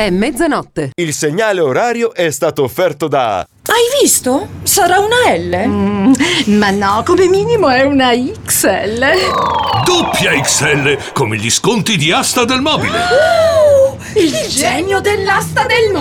È mezzanotte. Il segnale orario è stato offerto da... Hai visto? Sarà una L? Ma no, come minimo è una XL. Doppia XL, come gli sconti di Asta del Mobile. Il genio dell'asta del mobile!